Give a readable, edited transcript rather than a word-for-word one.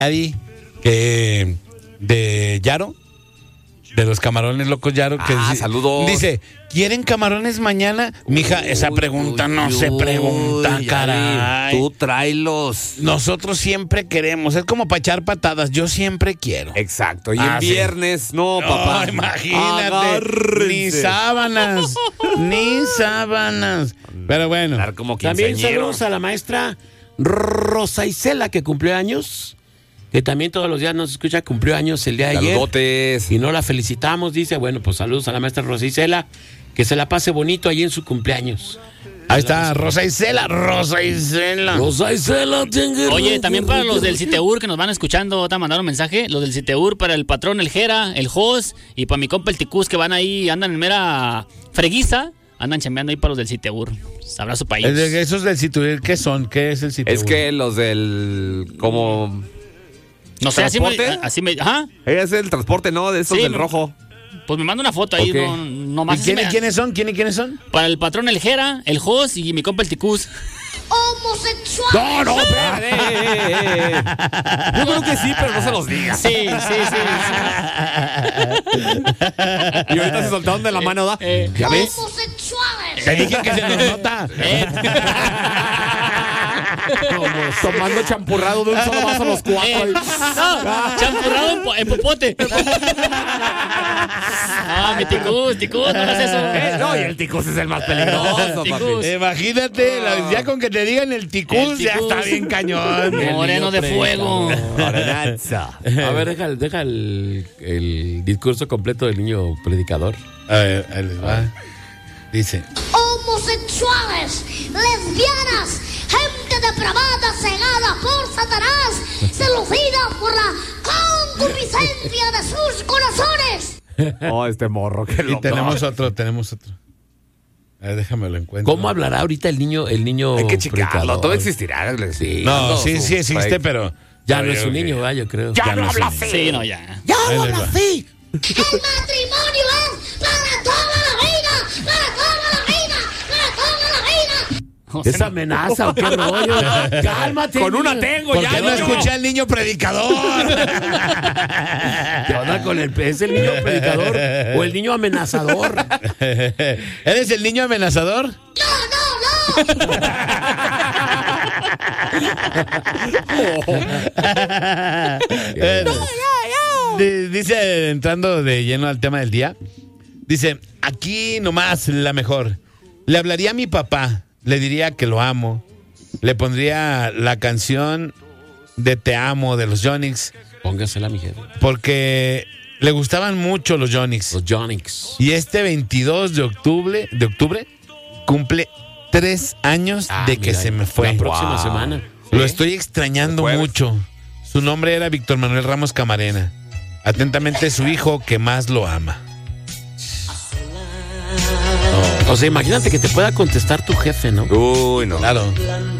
Adi, que de Yaro, de los camarones locos Yaro, que saludos. Dice, ¿quieren camarones mañana? Mija, esa pregunta no se pregunta, caray. Tú tráelos. Nosotros siempre queremos, es como para echar patadas, yo siempre quiero. Exacto, y en viernes, no, papá. No, imagínate, ni sábanas. Pero bueno. Como también saludos a la maestra Rosa Isela, que cumplió años. Que también todos los días nos escucha, cumplió años el día de ayer. Saludotes. Y no la felicitamos, dice, bueno, pues saludos a la maestra Rosa Isela, que se la pase bonito allí en su cumpleaños. Ahí está, Rosa Isela. Oye, también para los del Citeur que nos van escuchando, te mandaron un mensaje, los del Citeur, para el patrón, el Jera, el Jos, y para mi compa el Ticús, que van ahí, andan en mera freguiza, andan chambeando ahí para los del Citeur. Abrazo para ellos. ¿Esos del Citeur qué son? ¿Qué es el Citeur? Es que los del, como... No sé, así me... Ajá. Es el transporte, ¿no? De esos del rojo. Pues me manda una foto ahí, okay. no más. ¿Y quiénes son? ¿Quiénes son? Para el patrón el Jera, el Jos y mi compa el Ticús. ¡Homosexual! No, espérate. Yo creo que sí, pero no se los diga. Sí. Y ahorita se soltaron de la mano, ¿da? ¿Ya ves? ¡Homosexuales! Te dije que se nos nota. Tomando champurrado de un solo vaso los cuatro. No, champurrado en popote. Mi Ticús, no hagas eso. No, y el Ticús es el más peligroso, papi. Imagínate, ya con que te digan el Ticús, ya está bien cañón. Moreno de fuego. A ver, deja el discurso completo del niño predicador. A ver, ahí les va. Dice: homosexuales, lesbianas, gente depravada, cegada por Satanás, seducida por la concupiscencia de sus corazones. Oh, este morro, qué loco. Y tenemos otro. A ver, déjame lo encuentro. ¿Cómo hablará ahorita el niño Hay que checarlo, todo existirá. Sí. No, sí existe, pero... Ya no es un niño, yo creo. Ya no habla así. Sí, no, ya. ¡Ya no habla así! El matrimonio es para toda la vida, para toda la vida, para toda la vida. ¿Es amenaza o qué rollo? Cálmate. Con una tengo ¿Por ya. qué no escuché al niño predicador? ¿Qué onda con ¿Es el niño predicador o el niño amenazador? ¿Eres el niño amenazador? No. Dice, entrando de lleno al tema del día, dice, aquí nomás la mejor. Le hablaría a mi papá, le diría que lo amo, le pondría la canción de Te Amo de los Yonix. Póngasela, mi jefe. Porque le gustaban mucho los Yonix. Los Yonix. Y este 22 de octubre cumple 3 años de que se me fue. La próxima semana. Lo estoy extrañando mucho. Su nombre era Víctor Manuel Ramos Camarena. Atentamente, su hijo que más lo ama. O sea, imagínate que te pueda contestar tu jefe, ¿no? Uy, no. Claro.